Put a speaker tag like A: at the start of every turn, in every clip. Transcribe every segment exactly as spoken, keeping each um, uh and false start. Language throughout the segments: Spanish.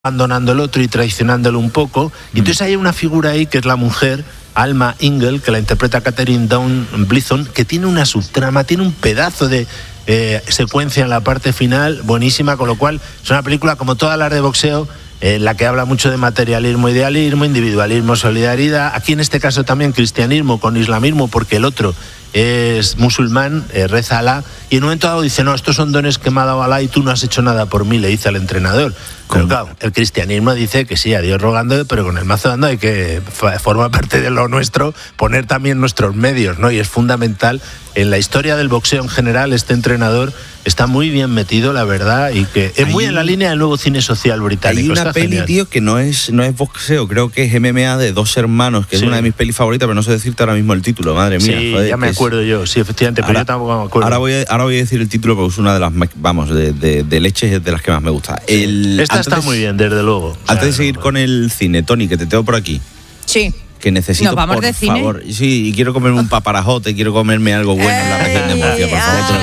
A: abandonando el otro y traicionándolo un poco. Y entonces hay una figura ahí que es la mujer, Alma Ingle, que la interpreta Catherine Dawn Blithon, que tiene una subtrama, tiene un pedazo de eh, secuencia en la parte final buenísima, con lo cual es una película como todas las de boxeo, en eh, la que habla mucho de materialismo, idealismo, individualismo, solidaridad. Aquí en este caso también cristianismo con islamismo, porque el otro es musulmán, eh, reza a Alá, y en un momento dado dice, no, estos son dones que me ha dado Alá y tú no has hecho nada por mí, le dice al entrenador. Pero claro, el cristianismo dice que sí, a Dios rogando, pero con el mazo dando hay que, forma parte de lo nuestro, poner también nuestros medios, ¿no? Y es fundamental. En la historia del boxeo en general, este entrenador está muy bien metido, la verdad, y que es hay muy en la línea del nuevo cine social británico.
B: Hay una
A: está
B: peli,
A: genial.
B: tío, que no es, no es boxeo, creo que es M M A de dos hermanos, que sí. Es una de mis pelis favoritas, pero no sé decirte ahora mismo el título, madre mía.
A: Sí,
B: joder,
A: ya me acuerdo es... yo, sí, efectivamente, pero
B: ahora,
A: yo tampoco me acuerdo.
B: Ahora voy, a, ahora voy a decir el título, porque es una de las, vamos, de, de, de leches de las que más me gusta.
A: Sí.
B: El,
A: Esta está de, muy bien, desde luego. O sea,
B: antes de seguir no, con el cine, Tony, que te tengo por aquí.
C: Sí.
B: Que necesito,
C: ¿Nos vamos
B: por
C: de cine?
B: favor. Sí, y quiero comerme un paparajote, quiero comerme algo bueno en la región de Murcia, por favor.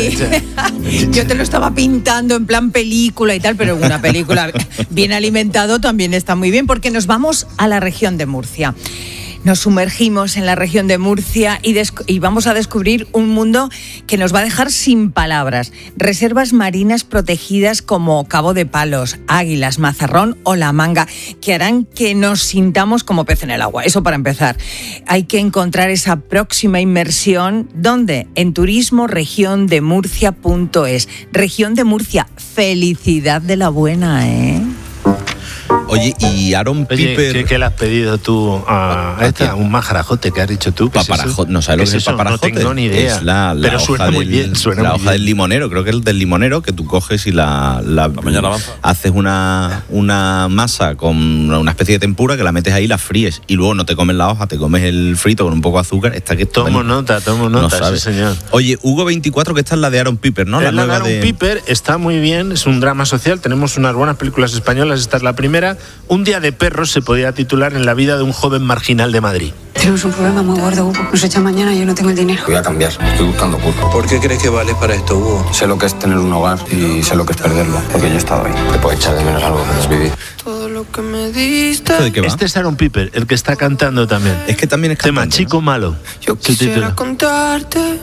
C: Ay, yo te lo estaba pintando en plan película y tal, pero una película bien alimentado también está muy bien, porque nos vamos a la región de Murcia. Nos sumergimos en la región de Murcia y, desc- y vamos a descubrir un mundo que nos va a dejar sin palabras. Reservas marinas protegidas como Cabo de Palos, Águilas, Mazarrón o La Manga, que harán que nos sintamos como pez en el agua. Eso para empezar. Hay que encontrar esa próxima inmersión. ¿Dónde? En turismo región de murcia punto es. Región de Murcia. Felicidad de la buena, ¿eh?
B: Oye, y Aaron
A: Oye,
B: Piper...
A: ¿qué, ¿qué le has pedido tú a, a esta? ¿Un majarajote que has dicho tú?
B: Paparajote, ¿no sabes lo que es, es el paparajote?
A: No tengo ni idea.
B: Es la, la
A: pero
B: hoja
A: suena
B: del,
A: muy bien. Suena
B: la
A: muy
B: hoja
A: bien.
B: del limonero, creo que es el del limonero, que tú coges y la, la, la haces una, una masa con una especie de tempura que la metes ahí y la fríes. Y luego no te comes la hoja, te comes el frito con un poco de azúcar. Está que
A: tomo bueno, nota, tomo nota, no sí señor.
B: Oye, Hugo veinticuatro, que esta es la de Aaron Piper, ¿no?
A: La,
B: la
A: de Aaron
B: de...
A: Piper está muy bien, es un drama social, tenemos unas buenas películas españolas, esta es la primera. Un día de perros se podía titular En la vida de un joven marginal de Madrid.
D: Tenemos un problema muy gordo, Hugo. Nos echa mañana y yo no tengo el dinero.
E: Voy a cambiar, estoy buscando curro.
F: ¿Por qué crees que vale para esto, Hugo?
E: Sé lo que es tener un hogar y sé lo que es perderlo, porque yo he estado ahí. Te puedo echar de menos algo que no has vivido.
D: Todo lo que me diste.
B: ¿De qué va?
A: Este es Aaron Piper, el que está cantando también.
B: Es que también es cantante,
A: tema Chico
B: ¿no?
A: Malo.
D: Yo quisiera contarte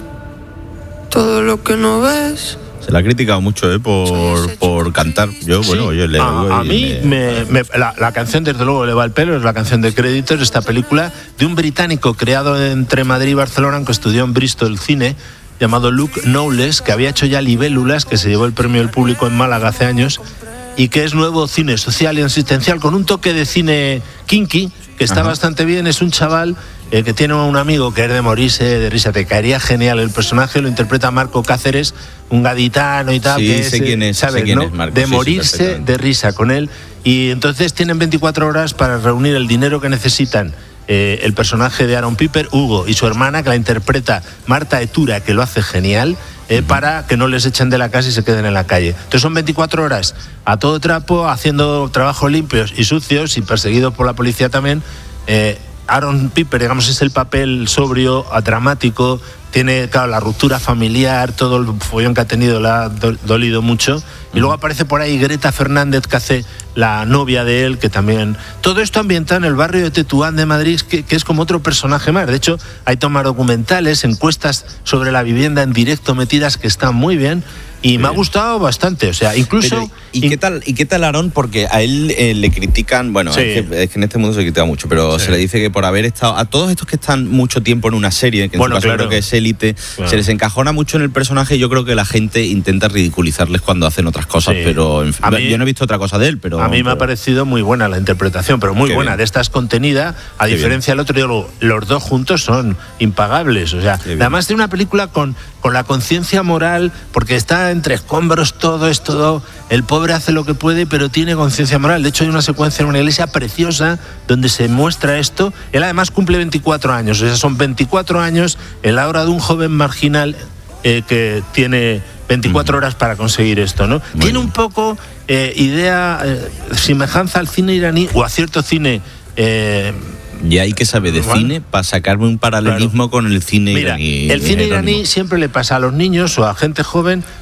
D: todo lo que no ves.
B: Se la ha criticado mucho, ¿eh? Por, por cantar. Yo,
A: sí.
B: bueno, yo le
A: A, a mí, me, me, la, la canción, desde luego, le va al pelo, es la canción de créditos, esta película de un británico creado entre Madrid y Barcelona, que estudió en Bristol cine, llamado Luke Knowles, que había hecho ya Libélulas, que se llevó el premio del público en Málaga hace años, y que es nuevo cine social y asistencial, con un toque de cine kinky, que está Ajá. bastante bien. Es un chaval eh, que tiene un amigo que es de morirse de risa, te caería genial. El personaje lo interpreta Marco Cáceres, un gaditano y tal,
B: sí,
A: que
B: sé
A: es,
B: quién es,
A: ¿sabes,
B: sé quién
A: no?
B: es Marco,
A: de
B: sí,
A: morirse
B: sí,
A: de risa con él. Y entonces tienen veinticuatro horas para reunir el dinero que necesitan. Eh, el personaje de Aaron Piper, Hugo, y su hermana, que la interpreta Marta Etura, que lo hace genial, eh, uh-huh. para que no les echen de la casa y se queden en la calle. Entonces son veinticuatro horas a todo trapo, haciendo trabajos limpios y sucios y perseguidos por la policía también. Eh, Aaron Piper, digamos, es el papel sobrio, dramático, tiene, claro, la ruptura familiar, todo el follón que ha tenido le ha do- dolido mucho. Y luego aparece por ahí Greta Fernández, que hace la novia de él, que también... Todo esto ambientado en el barrio de Tetuán de Madrid, que, que es como otro personaje más. De hecho, hay tomas documentales, encuestas sobre la vivienda en directo metidas que están muy bien. Y sí. me ha gustado bastante, o sea, incluso...
B: Pero, ¿y, in... qué tal, ¿Y qué tal Aaron? Porque a él eh, le critican, bueno, sí. es, que, es que en este mundo se critica mucho, pero sí. se le dice que por haber estado... A todos estos que están mucho tiempo en una serie, que en bueno, su caso claro. creo que es Élite, claro. se les encajona mucho en el personaje y yo creo que la gente intenta ridiculizarles cuando hacen otras cosas, sí. pero en fin, mí, yo no he visto otra cosa de él, pero...
A: A mí me
B: pero...
A: ha parecido muy buena la interpretación, pero muy qué buena. Bien. De esta es contenida, a qué diferencia bien. del otro, digo, los dos juntos son impagables, o sea, además de una película con, con la conciencia moral, porque está entre escombros, todo es todo, el pobre hace lo que puede, pero tiene conciencia moral. De hecho, hay una secuencia en una iglesia preciosa donde se muestra esto. Él además cumple veinticuatro años, o sea, son veinticuatro años en la hora de un joven marginal eh, que tiene veinticuatro horas para conseguir esto, ¿no? Muy tiene bien. un poco eh, idea, eh, semejanza al cine iraní o a cierto cine... Eh,
B: Y hay que saber de ¿Igual? cine para sacarme un paralelismo claro. con el cine
A: Mira,
B: iraní.
A: El cine iraní siempre le pasa a los niños o a gente joven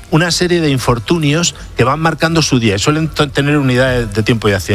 A: una serie de infortunios que van marcando su día y suelen tener unidades de tiempo y acción.